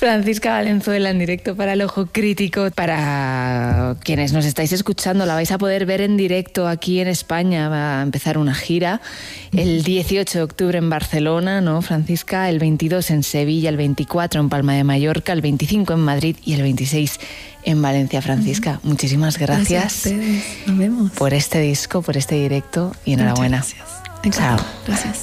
Francisca Valenzuela en directo para El Ojo Crítico. Para quienes nos estáis escuchando, la vais a poder ver en directo aquí en España. Va a empezar una gira el 18 de octubre en Barcelona, ¿no, Francisca? El 22 en Sevilla, el 24 en Palma de Mallorca, el 25 en Madrid y el 26 en Valencia. Francisca, muchísimas gracias a ustedes. Nos vemos. Por este disco, por este directo y enhorabuena. Muchas gracias. Chao. Gracias.